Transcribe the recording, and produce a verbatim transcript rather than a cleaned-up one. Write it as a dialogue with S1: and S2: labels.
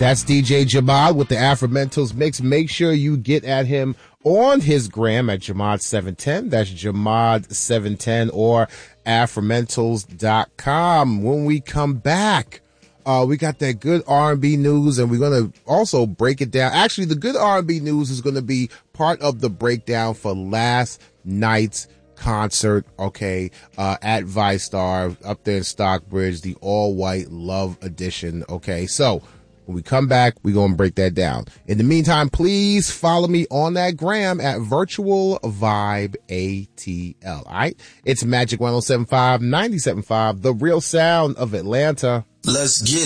S1: That's D J Jamad with the Afromentals mix. Make sure you get at him on his gram at Jamad seven ten. That's Jamad seven ten or Afromentals dot com. When we come back, uh, we got that good R and B news, and we're going to also break it down. Actually, the good R and B news is going to be part of the breakdown for last night's concert, okay, uh, at ViStar up there in Stockbridge, the all-white Love Edition, okay? So when we come back, we're going to break that down. In the meantime, please follow me on that gram at Virtual Vibe A T L, all right? It's Magic one oh seven point five, ninety-seven point five, the real sound of Atlanta.
S2: Let's get